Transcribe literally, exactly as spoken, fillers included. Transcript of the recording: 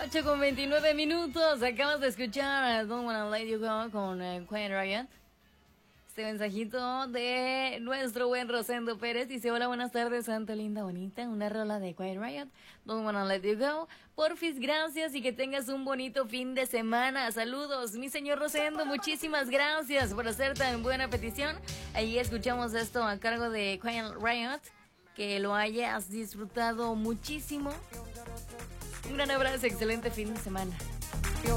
ocho con veintinueve minutos. Acabas de escuchar a Don't Wanna Let You Go con uh, Quiet Riot. Este mensajito de nuestro buen Rosendo Pérez dice: hola, buenas tardes, Santa linda, bonita. Una rola de Quiet Riot, Don't Wanna Let You Go. Porfis, gracias y que tengas un bonito fin de semana. Saludos, mi señor Rosendo, muchísimas gracias por hacer tan buena petición. Ahí escuchamos esto a cargo de Quiet Riot. Que lo hayas disfrutado muchísimo. Un gran abrazo, excelente fin de semana.